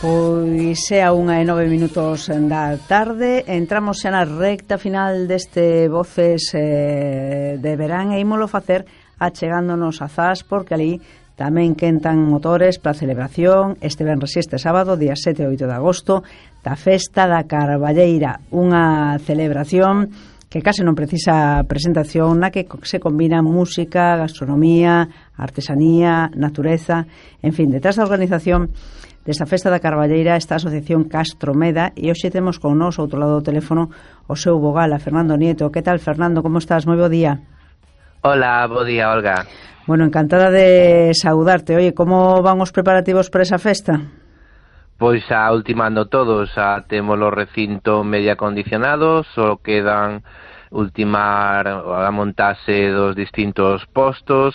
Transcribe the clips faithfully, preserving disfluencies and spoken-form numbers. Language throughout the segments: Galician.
Pois é a unha e nove minutos da tarde. Entramos xa na recta final deste Voces eh, de verán e ímolo facer achegándonos a Zas, porque ali tamén quentan motores para a celebración este venres e este sábado, día sete e oito de agosto, da Festa da Carballeira, unha celebración que case non precisa presentación, na que se combina música, gastronomía, artesanía, natureza, en fin, detrás da organización desta Festa da Carballeira está a Asociación Castromeda, e hoxe temos con nós, outro lado do teléfono, o seu vogal, a Fernando Nieto. Que tal, Fernando? Como estás? Moi bo día. Hola, bo día, Olga. Bueno, encantada de saudarte. Oye, como van os preparativos para esa festa? Pois a ultimando todos, a temos o recinto medio acondicionado, só quedan ultimar a montarse dos distintos postos,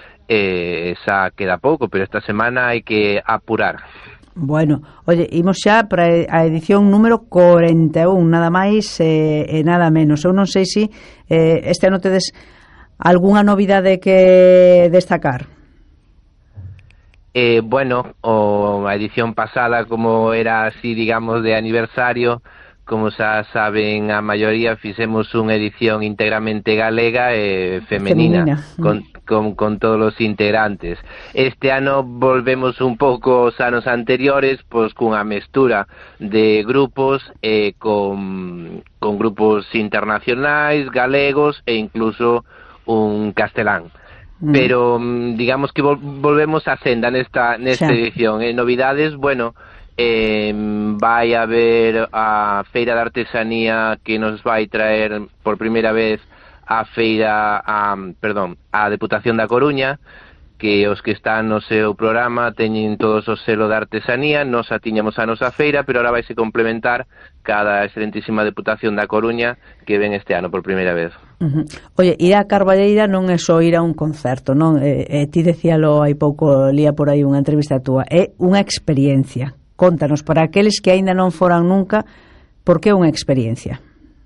e xa queda pouco, pero esta semana hai que apurar. Bueno, oye, imos xa para a edición número cuarenta e un, nada máis e, e nada menos. Eu non sei se eh, este ano tedes algunha novidade que destacar. Eh, bueno, o, a edición pasada, como era así, digamos, de aniversario, como xa saben a maioría, fixemos unha edición íntegramente galega e femenina, femenina. Con, con, con todos os integrantes. Este ano volvemos un pouco aos anos anteriores, pois cunha mestura de grupos eh, con, con grupos internacionais, galegos e incluso un castelán. Mm. Pero digamos que vol volvemos a senda nesta, nesta sí. edición. Eh, novidades, bueno, eh, vai haber a Feira de Artesanía que nos vai traer por primeira vez a feira, a, perdón, a Deputación da Coruña, que os que están no seu programa teñen todos o selo de artesanía. Nos a tiñamos a nosa feira, pero ahora vaise complementar cada excelentísima Deputación da Coruña que ven este ano por primeira vez. Uh-huh. Oye, ir a Carballeira non é só ir a un concerto, non? Eh, eh, ti decíalo hai pouco, lía por aí unha entrevista túa, é unha experiencia. Contanos, para aqueles que aínda non foran nunca, por que unha experiencia?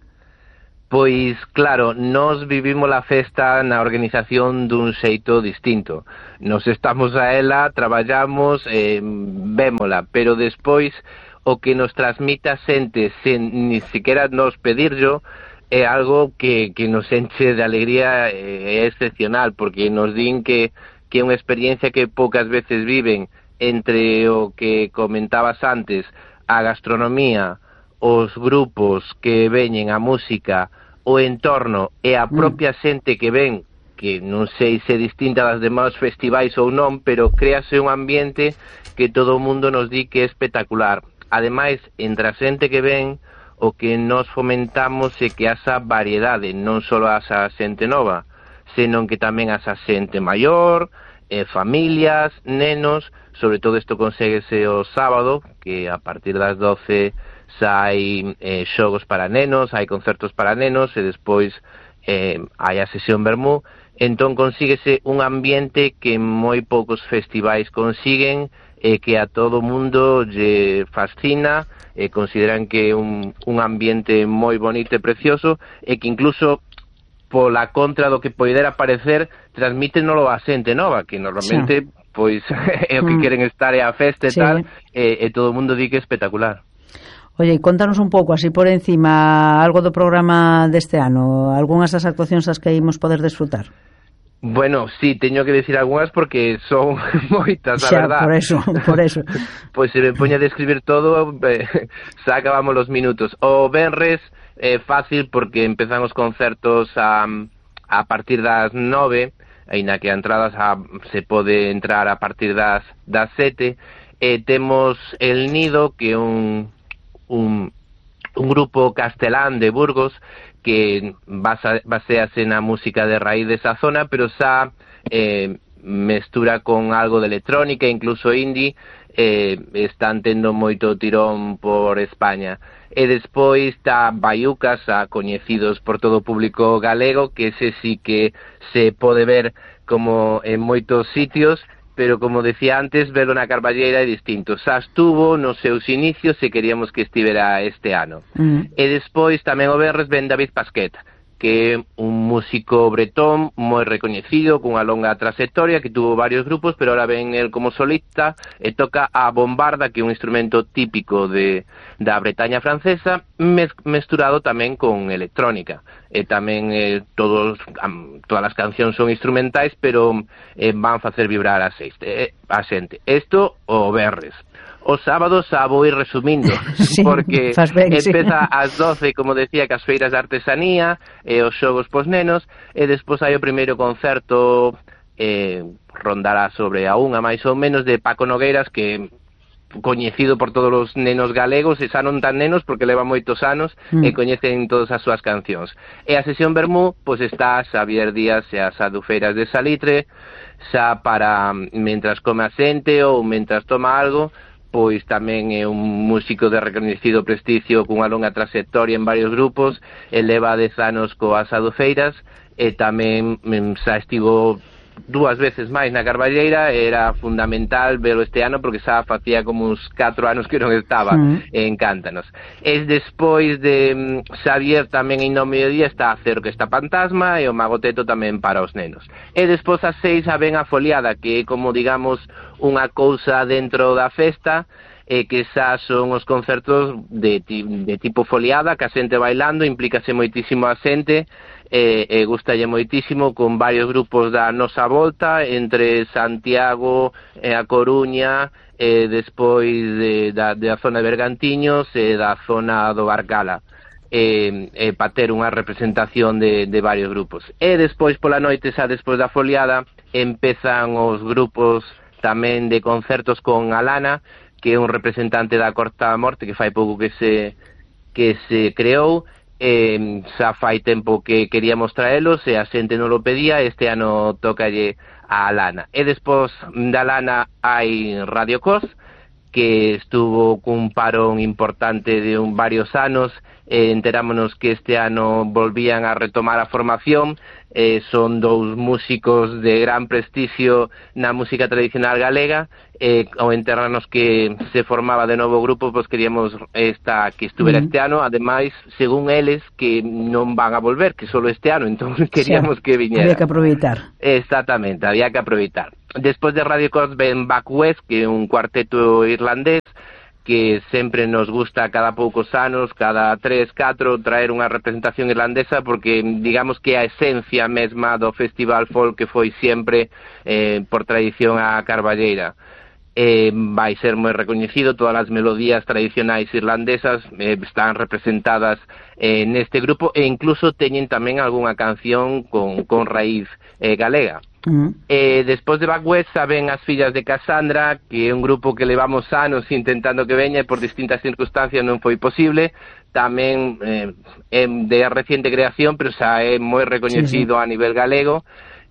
Pois, claro, nós vivimos a festa na organización dun xeito distinto. Nos estamos a ela, traballamos, eh, vémola, pero despois o que nos transmite a xente sen ni siquiera nos pedirlo é algo que, que nos enche de alegría, é eh, excepcional, porque nos din que, que é unha experiencia que poucas veces viven entre o que comentabas antes, a gastronomía, os grupos que veñen, a música, o entorno e a propia xente que ven, que non sei se é distinta das demais festivais ou non, pero créase un ambiente que todo o mundo nos di que é espectacular. Ademais, entre a xente que ven, o que nos fomentamos é que asa variedade, non só asa xente nova, senón que tamén asa xente maior, eh, familias, nenos. Sobre todo isto conseguese o sábado, que a partir das doce xa hai eh, xogos para nenos, hai concertos para nenos e despois eh, hai a sesión vermú. Entón consíguese un ambiente que moi poucos festivais consiguen e que a todo mundo lle fascina, e consideran que é un, un ambiente moi bonito e precioso, e que incluso pola contra do que poidera parecer transmítenolo a xente nova, que normalmente sí. pois é o que queren estar é a festa e sí. tal, e, e todo o mundo di que é espectacular. Oye, contanos un pouco, así por encima, algo do programa deste ano, algunhas das actuacións as que imos poder desfrutar. Bueno, sí, teño que decir algunhas porque son moitas, a xa, verdad. por eso, por eso. Pois se me poña a describir todo, eh, xa acabamos los minutos. O venres é eh, fácil porque empezan os concertos a, a partir das nove, aínda que a entradas a, se pode entrar a partir das, das sete, e temos El Nido, que é un Un, un grupo castelán de Burgos que basa, basease na música de raíz desa zona, pero xa eh, mestura con algo de electrónica, incluso indie, eh, están tendo moito tirón por España. E despois está Baiucas, a coñecidos por todo o público galego, que ese sí que se pode ver como en moitos sitios, pero como decía antes, verlo na Carballeira é distinto. Xa estuvo nos seus inicios e queríamos que estivera este ano. Mm. E despois tamén o venres ven David Pasquet, que é un músico bretón moi recoñecido, cunha longa trayectoria, que tuvo varios grupos, pero ahora ven el como solista e toca a bombarda, que é un instrumento típico de da Bretaña francesa, mez, mesturado tamén con electrónica. E tamén eh, todos um, todas as cancións son instrumentais, pero eh, van facer vibrar a xente. Eh, a xente. Isto o berres. Os sábados xa vou ir resumindo, sí, porque ben, empeza sí. ás doce, como decía, que as feiras de artesanía e os xogos pos nenos, e despois hai o primeiro concerto, eh, rondará sobre a unha máis ou menos, de Paco Nogueiras, que coñecido por todos os nenos galegos, e xa non tan nenos porque leva moitos anos, mm. e coñecen todas as súas cancións. E a sesión Vermú, pois está Xavier Díaz e as adufeiras de Salitre, xa para mentras come a xente ou mentras toma algo, pois tamén é un músico de recoñecido prestigio cunha longa trayectoria en varios grupos, e leva dez anos coas adufeiras, e tamén xa estivo dúas veces máis na Carballeira. Era fundamental velo este ano porque xa facía como uns catro anos que non estaba, mm. e encántanos. Es despois de Xavier tamén en no mediodía está a Cerco esta Fantasma e o Magoteto tamén para os nenos. E despois a seis a ven a Foliada, que é como, digamos, unha cousa dentro da festa, e que xa son os concertos de, de tipo foliada, que a xente bailando, implícase moitísimo a xente, e, e gustalle moitísimo, con varios grupos da nosa volta, entre Santiago e a Coruña, e despois de, da, da zona de Bergantiños e da zona do Barcala. E, e para ter unha representación de, de varios grupos. E despois pola noite, xa despois da foliada, empezan os grupos tamén de concertos con Alana, que é un representante da Corta Morte, que fai pouco que se que se creou, e xa fai tempo que queríamos traelos e a xente non lo pedía. Este ano tócalle a Alana. E despois da Alana hai Radio Cos, que estuvo cun parón importante de un varios anos, e enterámonos que este ano volvían a retomar a formación. Eh, son dous músicos de gran prestigio na música tradicional galega, e ao enterarnos que se formaba de novo grupo, pois queríamos esta que estuvera uh -huh. este ano. Ademais, según eles, que non van a volver, que solo este ano, entón queríamos sí, que viñera. Había que aproveitar. Exactamente, había que aproveitar. Despois de Radio Cos ven Back West, que é un cuarteto irlandés, que sempre nos gusta cada poucos anos, cada tres, catro, traer unha representación irlandesa, porque digamos que a esencia mesma do Festival Folk, que foi sempre eh, por tradición a Carballeira, eh, vai ser moi recoñecido. Todas as melodías tradicionais irlandesas eh, están representadas eh, neste grupo, e incluso teñen tamén algunha canción con, con raíz eh, galega. Uh-huh. E despois de Back West saben as fillas de Cassandra, que é un grupo que levamos anos intentando que veña, e por distintas circunstancias non foi posible. Tamén eh, é de reciente creación, pero xa é moi recoñecido, sí, sí, a nivel galego.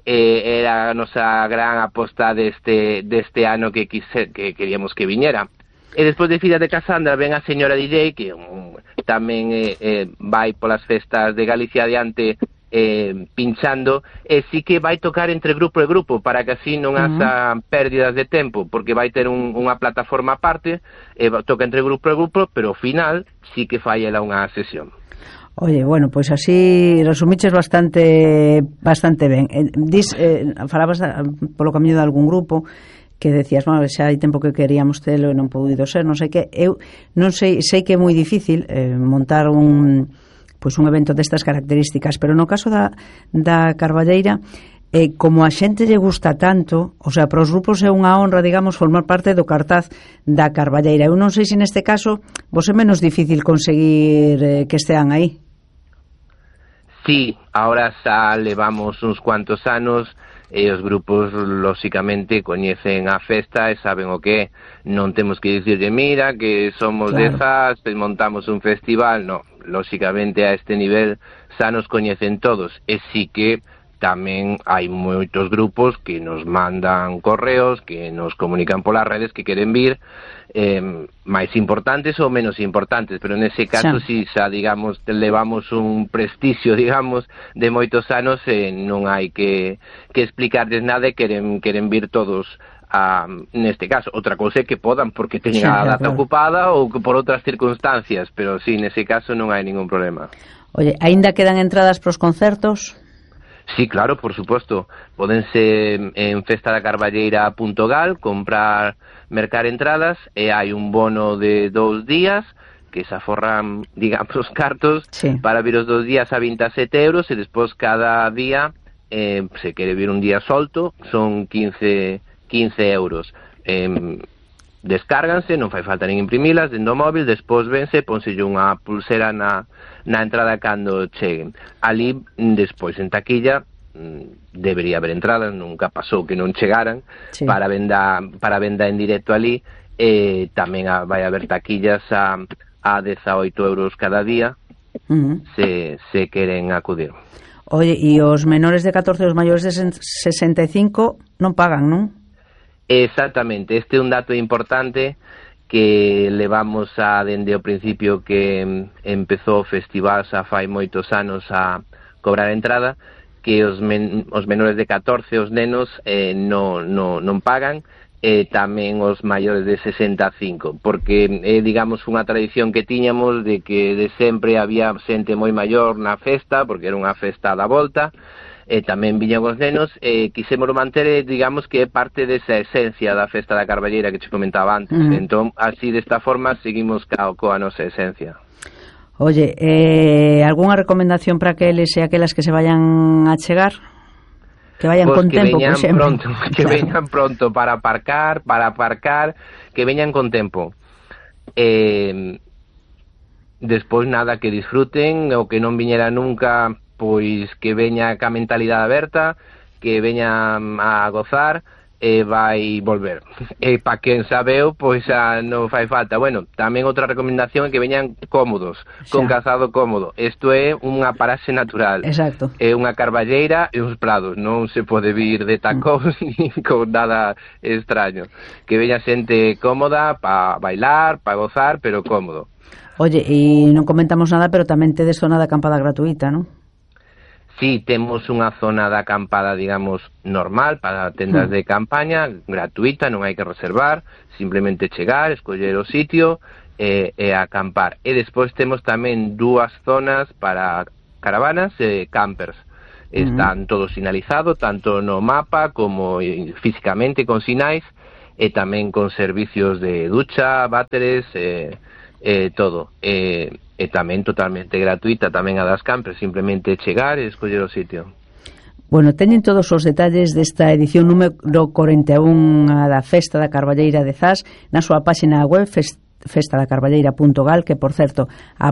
Eh, era a nosa gran aposta deste, deste ano que, quise, que queríamos que viñera. E despois de fillas de Cassandra ven a señora D J, que um, tamén eh, eh, vai polas festas de Galicia adiante, Eh, pinchando, e sí que vai tocar entre grupo e grupo, para que así non haxa uh -huh. pérdidas de tempo, porque vai ter un, unha plataforma aparte, e toca entre grupo e grupo, pero ao final sí que fai ela unha sesión. Oye, bueno, pois pues así resumiches bastante bastante ben. Eh, dis, eh, falabas da, polo camiño de algún grupo que decías, bueno, xa hai tempo que queríamos telo e non podido ser, non sei que. Eu non sei, sei que é moi difícil eh, montar un pois un evento destas características, pero no caso da, da Carballeira, eh, como a xente lle gusta tanto, o sea, para os grupos é unha honra, digamos, formar parte do cartaz da Carballeira. Eu non sei se neste caso vos é menos difícil conseguir eh, que estean aí. Sí, ahora xa levamos uns cuantos anos, e os grupos lóxicamente coñecen a festa e saben o que. Non temos que dicirle, mira, que somos claro. dezas, montamos un festival. No, lóxicamente a este nivel xa nos coñecen todos, e sí que tamén hai moitos grupos que nos mandan correos, que nos comunican polas redes que queren vir, eh, máis importantes ou menos importantes, pero nese caso si sí, xa, digamos, levamos un prestixio, digamos, de moitos anos, e non hai que, que explicarles nada, e queren, queren vir todos a, neste caso. Outra cousa é que podan porque teñen sí, a data claro. ocupada, ou que por outras circunstancias, pero si, sí, nese caso non hai ningún problema. Oye, aínda quedan entradas pros concertos? Sí, claro, por suposto. Podense en festa da carballeira punto gal comprar, mercar entradas, e hai un bono de dous días que se aforran, digamos, os cartos, sí, para vir os dous días a vinte e sete euros, e despois cada día, eh, se quere vir un día solto, son quince euros. Eh, descárganse, non fai falta nin imprimilas, dentro do móvil, despois vense, pónselle unha pulsera na, na entrada cando cheguen. Ali, despois, en taquilla, debería haber entradas, nunca pasou que non chegaran, sí, para venda, para venda en directo ali, e tamén a, vai haber taquillas a, a dezaoito euros cada día, uh-huh, se, se queren acudir. Oye, e os menores de catorce e os maiores de sesenta e cinco non pagan, non? Exactamente, este é un dato importante que levamos a dende o principio que empezou o festival xa fai moitos anos a cobrar entrada, que os, men os menores de catorce, os nenos, eh, no, no, non pagan, e tamén os maiores de sesenta e cinco, porque é, eh, digamos, unha tradición que tiñamos de que de sempre había xente moi maior na festa, porque era unha festa da volta, e tamén viñan os nenos, e quisémolo manter, digamos, que é parte desa esencia da festa da carballeira que che comentaba antes. Uh-huh. Entón, así, desta forma, seguimos ca, coa nosa esencia. Oye, eh, ¿algunha recomendación para aqueles e aquelas que se vayan a chegar? Que vayan pues con que tempo, por exemplo. Pronto, que claro, veñan pronto para aparcar, para aparcar, que veñan con tempo. Eh, despois, nada, que disfruten, o que non viñera nunca, pois que veña ca mentalidade aberta, que veña a gozar, e vai volver. E pa quen sabeu, pois xa non fai falta. Bueno, tamén outra recomendación é que veñan cómodos, xa, con calzado cómodo. Isto é unha paraxe natural. Exacto. É unha carballeira e uns prados, non se pode vir de tacóns mm. nin con nada extraño. Que veña xente cómoda pa bailar, pa gozar, pero cómodo. Oye, e non comentamos nada, pero tamén tedes zona de acampada gratuita, non? Sí, temos unha zona de acampada, digamos, normal, para tendas de campaña, gratuita, non hai que reservar, simplemente chegar, escoller o sitio e, e acampar. E despois temos tamén dúas zonas para caravanas e campers. Están todo sinalizado, tanto no mapa como físicamente con sinais, e tamén con servicios de ducha, váteres, e, e todo. E, e tamén totalmente gratuita tamén a das campers, simplemente chegar e escoller o sitio. Bueno, teñen todos os detalles desta edición número corenta e un da Festa da Carballeira de Zas na súa páxina web festa da carballeira punto gal, que, por certo,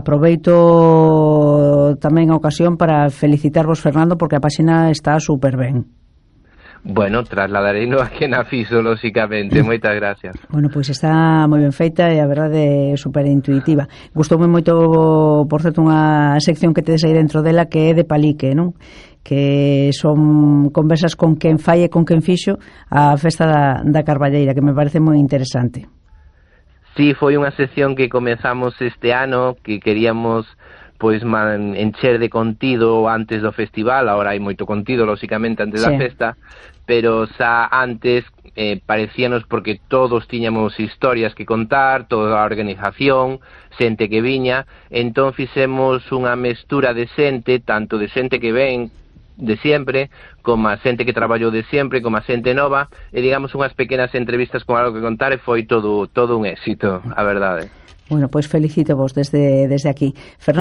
aproveito tamén a ocasión para felicitarvos, Fernando, porque a páxina está super ben. Bueno, trasladarei no a que na fixo, lóxicamente. Moitas gracias. Bueno, pois pues está moi ben feita e a verdade é super intuitiva. Gustoume moito, por certo, unha sección que tedes aí dentro dela que é de palique, non? Que son conversas con quen fai e con quen fixo a Festa da, da Carballeira, que me parece moi interesante. Sí, foi unha sección que comezamos este ano, que queríamos pois man, encher de contido antes do festival. Ahora hai moito contido, lóxicamente, antes sí. da festa, pero xa antes eh, parecíanos, porque todos tiñamos historias que contar, toda a organización, xente que viña, entón fixemos unha mestura de xente, tanto de xente que ven de sempre, como a xente que traballou de sempre, como a xente nova, e digamos unhas pequenas entrevistas con algo que contar, e foi todo, todo un éxito, a verdade. Bueno, pois felicito vos desde, desde aquí. Fernando